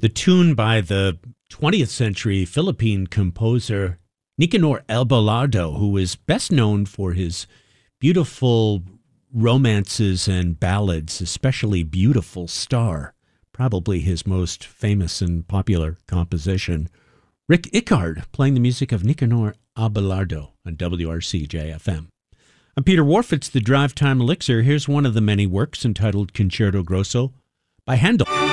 The tune by the 20th century Philippine composer Nicanor Abelardo, who is best known for his beautiful romances and ballads, especially Beautiful Star, probably his most famous and popular composition. Rick Ickard playing the music of Nicanor Abelardo on WRC-JFM. I'm Peter Wharf. It's the Drive Time Elixir. Here's one of the many works entitled Concerto Grosso by Handel.